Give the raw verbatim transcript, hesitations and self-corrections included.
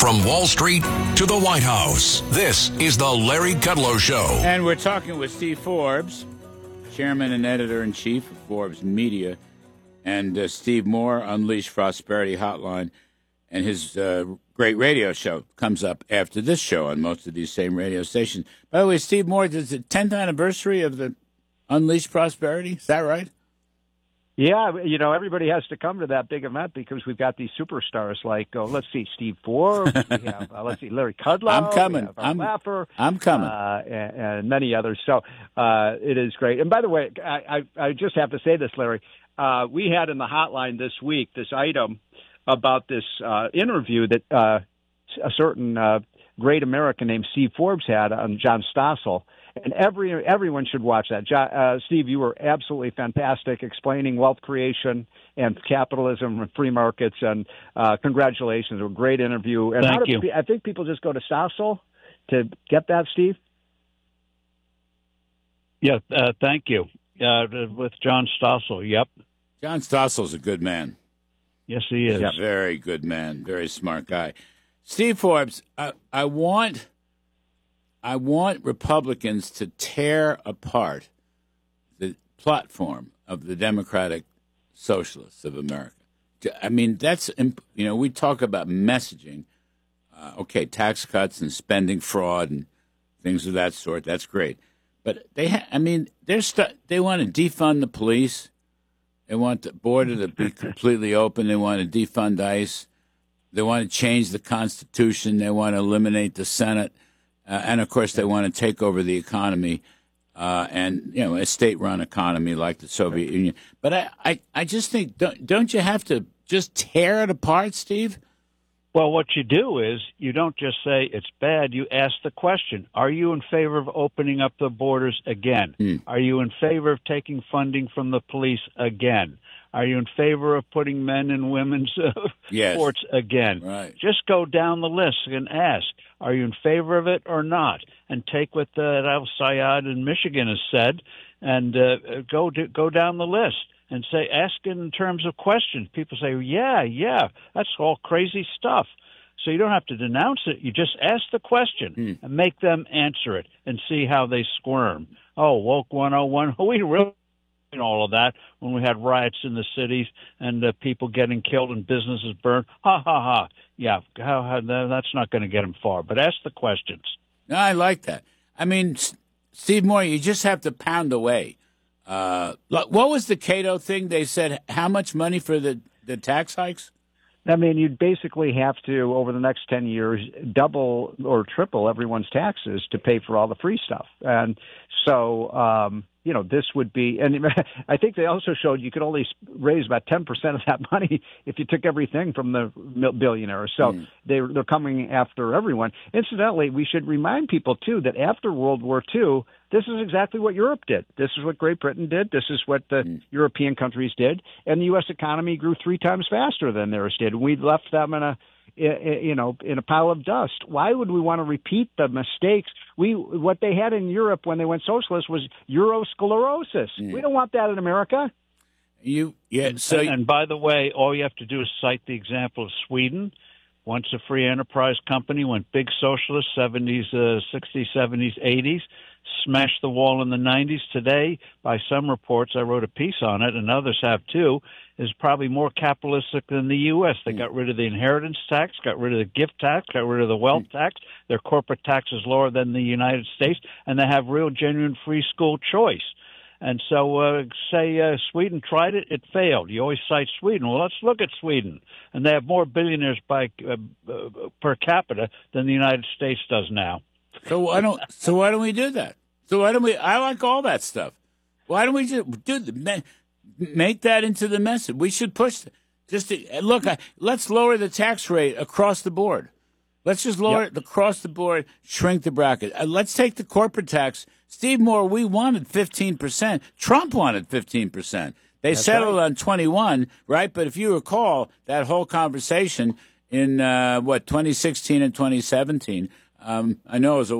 From Wall Street to the White House, this is the Larry Kudlow Show. And we're talking with Steve Forbes, chairman and editor-in-chief of Forbes Media, and uh, Steve Moore, Unleash Prosperity Hotline, and his uh, great radio show comes up after this show on most of these same radio stations. By the way, Steve Moore, is the tenth anniversary of the Unleash Prosperity? Is that right? Yeah, you know, everybody has to come to that big event because we've got these superstars like, oh, let's see, Steve Forbes, we have, uh, let's see, Larry Kudlow, I'm coming. we have I'm, Laffer, I'm coming. Uh, and, and many others. So uh, it is great. And by the way, I, I, I just have to say this, Larry. Uh, we had in the hotline this week this item about this uh, interview that uh, a certain uh, great American named Steve Forbes had on John Stossel. And every everyone should watch that. John, uh, Steve, you were absolutely fantastic explaining wealth creation and capitalism and free markets. And uh, congratulations, it was a great interview. And Thank you. Do, I think people just go to Stossel to get that, Steve. Yeah, uh, thank you. Uh, with John Stossel, yep. John Stossel's a good man. Yes, he is. Yeah, very good man, very smart guy. Steve Forbes, I, I want... I want Republicans to tear apart the platform of the Democratic Socialists of America. I mean, that's, you know, we talk about messaging. Uh, okay, tax cuts and spending fraud and things of that sort. That's great. But they, ha- I mean, they're stu- they want to defund the police. They want the border to be completely open. They want to defund ICE. They want to change the Constitution. They want to eliminate the Senate. Uh, and, of course, they want to take over the economy uh, and, you know, a state-run economy like the Soviet Union. But I, I, I just think, don't, don't you have to just tear it apart, Steve? Well, what you do is you don't just say it's bad. You ask the question, are you in favor of opening up the borders again? Hmm. Are you in favor of taking funding from the police again? Are you in favor of putting men and women's uh, yes. sports again? Right. Just go down the list and ask, are you in favor of it or not? And take what uh, Al Sayed in Michigan has said and uh, go to, go down the list and say, ask it in terms of questions. People say, yeah, yeah, that's all crazy stuff. So you don't have to denounce it. You just ask the question hmm. and make them answer it and see how they squirm. Oh, woke one oh one, we really all of that when we had riots in the cities and uh, people getting killed and businesses burned. Ha, ha, ha. Yeah, how, how, that's not going to get them far. But ask the questions. No, I like that. I mean, Steve Moore, you just have to pound away. Uh, what was the Cato thing? They said how much money for the, the tax hikes? I mean, you'd basically have to, over the next ten years, double or triple everyone's taxes to pay for all the free stuff. And so, um, you know, this would be, and I think they also showed you could only raise about ten percent of that money if you took everything from the billionaires. So mm. they, they're coming after everyone. Incidentally, we should remind people, too, that after World War Two, this is exactly what Europe did. This is what Great Britain did. This is what the mm. European countries did. And the U S economy grew three times faster than theirs did. We left them in a, you know, in a pile of dust. Why would we want to repeat the mistakes? We what they had in Europe when they went socialist was Eurosclerosis. Mm. We don't want that in America. You yeah. So and, and by the way, all you have to do is cite the example of Sweden. Once a free enterprise company, went big socialist, seventies, uh, sixties, seventies, eighties, smashed the wall in the nineties. Today, by some reports, I wrote a piece on it, and others have too, is probably more capitalistic than the U S. They mm. got rid of the inheritance tax, got rid of the gift tax, got rid of the wealth mm. tax. Their corporate tax is lower than the United States, and they have real, genuine free school choice. And so, uh, say uh, Sweden tried it, it failed. You always cite Sweden. Well, let's look at Sweden. And they have more billionaires by uh, uh, per capita than the United States does now. So why don't so why don't we do that? So why don't we? I like all that stuff. Why don't we just do the, make that into the message? We should push. Just to, look. Let's lower the tax rate across the board. Let's just lower yep. it across the board. Shrink the bracket. Uh, let's take the corporate tax. Steve Moore, we wanted fifteen percent. Trump wanted fifteen percent. They That's settled right. on twenty-one, right? But if you recall that whole conversation in, uh, what, twenty sixteen and twenty seventeen, um, I know it was a